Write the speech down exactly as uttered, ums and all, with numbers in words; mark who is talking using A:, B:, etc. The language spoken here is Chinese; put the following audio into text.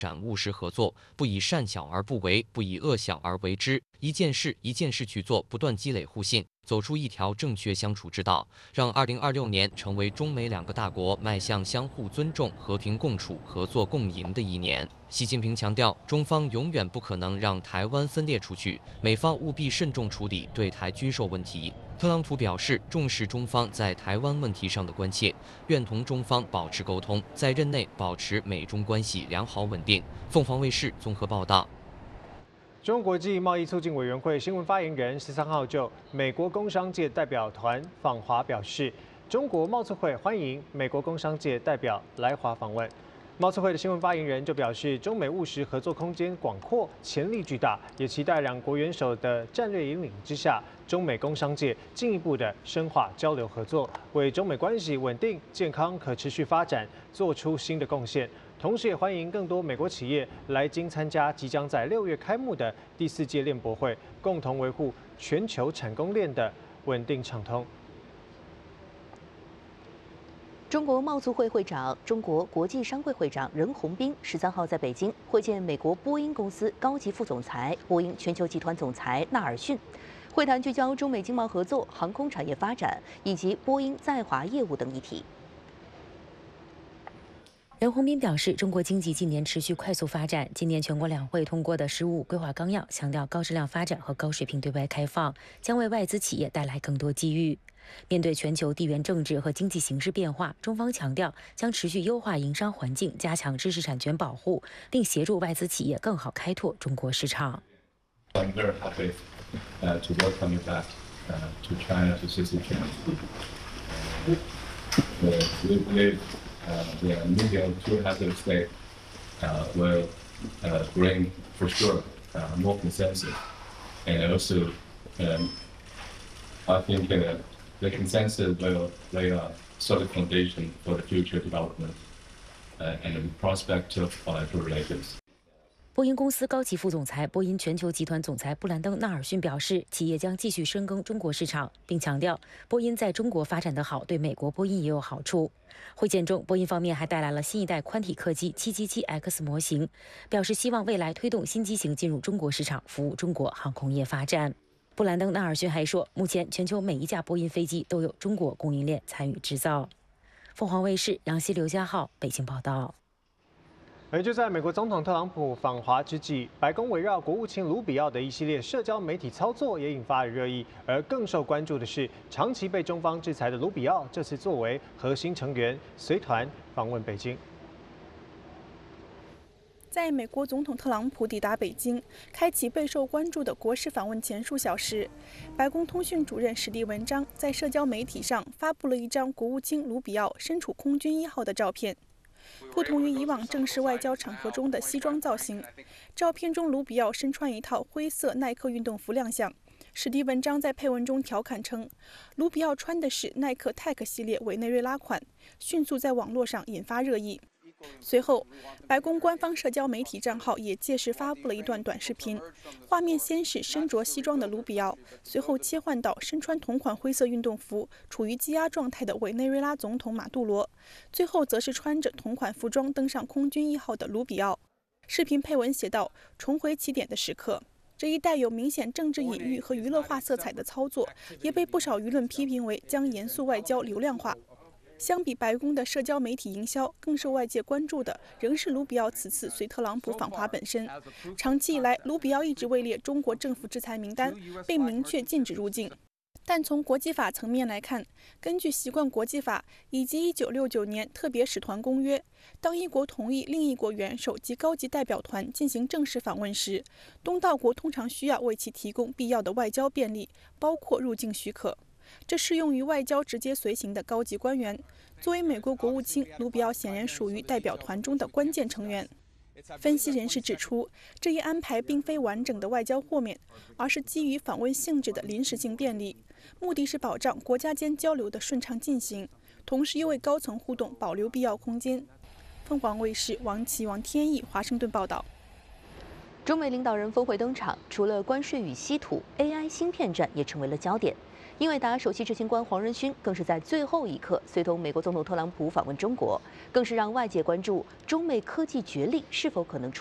A: 展务实合作，不以善小而不为，不以恶小而为之，一件事一件事去做，不断积累互信，走出一条正确相处之道，让二零二六年成为中美两个大国迈向相互尊重、和平共处、合作共赢的一年。习近平强调，中方永远不可能让台湾分裂出去，美方务必慎重处理对台军售问题。特朗普表示重视中方在台湾问题上的关切，愿同中方保持沟通，在任内保持美中关系良好稳定。凤凰卫视综合报道。
B: 中国际贸易促进委员会新闻发言人十三号就美国工商界代表团访华表示，中国贸促会欢迎美国工商界代表来华访问。贸促会的新闻发言人就表示，中美务实合作空间广阔，潜力巨大，也期待两国元首的战略引领之下，中美工商界进一步的深化交流合作，为中美关系稳定、健康、可持续发展做出新的贡献。同时，也欢迎更多美国企业来京参加即将在六月开幕的第四届链博会，共同维护全球产供链的稳定畅通。
C: 中国贸促会会长、中国国际商会会长任洪斌十三号在北京会见美国波音公司高级副总裁、波音全球集团总裁纳尔逊。会谈聚焦中美经贸合作、航空产业发展以及波音在华业务等议题。任洪斌表示，中国经济近年持续快速发展，今年全国两会通过的“十五”规划纲要强调高质量发展和高水平对外开放，将为外资企业带来更多机遇。面对全球地缘政治和经济形势变化，中方强调将持续优化营商环境，加强知识产权保护，并协助外资企业更好开拓中国市场。
D: I'm very happy uh, to welcome you back uh, to China to C C China. Uh, we believe uh, the medium to hazard state uh, will uh, bring for sure uh, more consensus, and also um, I think uh, the consensus will lay a solid foundation for the future development uh, and the prospect of bilateral relations.
C: 波音公司高级副总裁、波音全球集团总裁布兰登·纳尔逊表示，企业将继续深耕中国市场，并强调波音在中国发展得好，对美国波音也有好处。会见中，波音方面还带来了新一代宽体客机 七七七 X 模型，表示希望未来推动新机型进入中国市场，服务中国航空业发展。布兰登·纳尔逊还说，目前全球每一架波音飞机都有中国供应链参与制造。凤凰卫视杨希、刘家浩北京报道。
B: 而就在美国总统特朗普访华之际，白宫围绕国务卿卢比奥的一系列社交媒体操作也引发了热议。而更受关注的是，长期被中方制裁的卢比奥，这次作为核心成员，随团访问北京。
E: 在美国总统特朗普抵达北京，开启备受关注的国事访问前数小时，白宫通讯主任史蒂文章在社交媒体上发布了一张国务卿卢比奥身处空军一号的照片。不同于以往正式外交场合中的西装造型，照片中卢比奥身穿一套灰色耐克运动服亮相。史蒂文章在配文中调侃称，卢比奥穿的是耐克 Tech 系列委内瑞拉款，迅速在网络上引发热议。随后，白宫官方社交媒体账号也届时发布了一段短视频，画面先是身着西装的卢比奥，随后切换到身穿同款灰色运动服、处于羁押状态的委内瑞拉总统马杜罗，最后则是穿着同款服装登上空军一号的卢比奥。视频配文写道：“重回起点的时刻。”这一带有明显政治隐喻和娱乐化色彩的操作，也被不少舆论批评为将严肃外交流量化。相比白宫的社交媒体营销，更受外界关注的仍是卢比奥此次随特朗普访华本身。长期以来，卢比奥一直位列中国政府制裁名单，并明确禁止入境。但从国际法层面来看，根据习惯国际法以及一九六九年特别使团公约，当一国同意另一国元首及高级代表团进行正式访问时，东道国通常需要为其提供必要的外交便利，包括入境许可。这适用于外交直接随行的高级官员。作为美国国务卿，卢比奥显然属于代表团中的关键成员。分析人士指出，这一安排并非完整的外交豁免，而是基于访问性质的临时性便利，目的是保障国家间交流的顺畅进行，同时又为高层互动保留必要空间。凤凰卫视王琦、王天意华盛顿报道。
C: 中美领导人峰会登场，除了关税与稀土 ，A I 芯片战也成为了焦点。
F: 英伟达首席执行官黄仁勋更是在最后一刻随同美国总统特朗普访问中国，更是让外界关注中美科技角力是否可能出